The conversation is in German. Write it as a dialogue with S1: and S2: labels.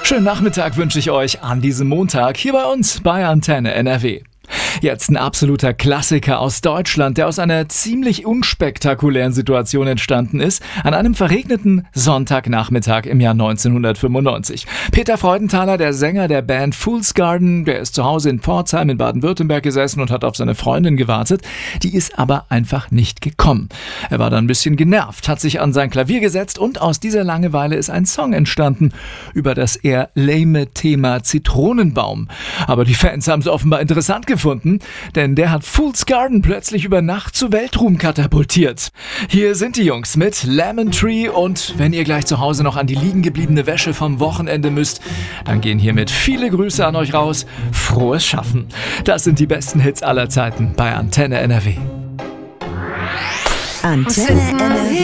S1: Schönen Nachmittag wünsche ich euch an diesem Montag hier bei uns bei Antenne NRW. Jetzt ein absoluter Klassiker aus Deutschland, der aus einer ziemlich unspektakulären Situation entstanden ist, an einem verregneten Sonntagnachmittag im Jahr 1995. Peter Freudenthaler, der Sänger der Band Fool's Garden, der ist zu Hause in Pforzheim in Baden-Württemberg gesessen und hat auf seine Freundin gewartet. Die ist aber einfach nicht gekommen. Er war dann ein bisschen genervt, hat sich an sein Klavier gesetzt und aus dieser Langeweile ist ein Song entstanden über das eher lame Thema Zitronenbaum. Aber die Fans haben es offenbar interessant gefunden, denn der hat Fool's Garden plötzlich über Nacht zu Weltruhm katapultiert. Hier sind die Jungs mit Lemon Tree und wenn ihr gleich zu Hause noch an die liegen gebliebene Wäsche vom Wochenende müsst, dann gehen hiermit viele Grüße an euch raus. Frohes Schaffen. Das sind die besten Hits aller Zeiten bei Antenne NRW.
S2: Antenne NRW.